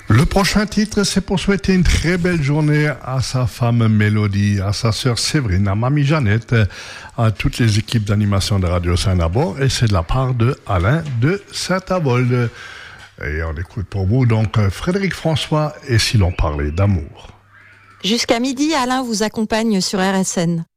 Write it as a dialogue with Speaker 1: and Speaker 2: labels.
Speaker 1: Le prochain titre, c'est pour souhaiter une très belle journée à sa femme Mélodie, à sa sœur Séverine, à mamie Jeannette, à toutes les équipes d'animation de Radio Saint-Nabord, et c'est de la part de Alain de Saint-Avold. Et on écoute pour vous donc Frédéric François et Si l'on parlait d'amour.
Speaker 2: Jusqu'à midi, Alain vous accompagne sur RSN.